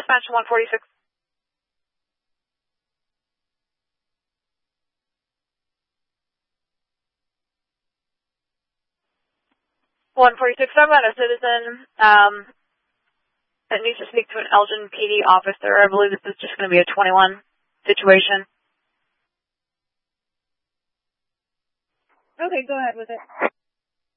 dispatch 146. 146, I've got a citizen that needs to speak to an Elgin PD officer. I believe this is just going to be a 21 situation. Okay, go ahead with it.